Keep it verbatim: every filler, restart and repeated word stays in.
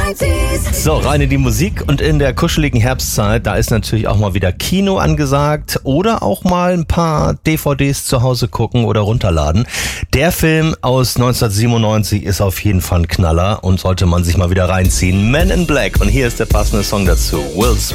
So, rein in die Musik und in der kuscheligen Herbstzeit, da ist natürlich auch mal wieder Kino angesagt oder auch mal ein paar D V Ds zu Hause gucken oder runterladen. Der Film aus neunzehnhundertsiebenundneunzig ist auf jeden Fall ein Knaller und sollte man sich mal wieder reinziehen. Men in Black, und hier ist der passende Song dazu. Will Smith.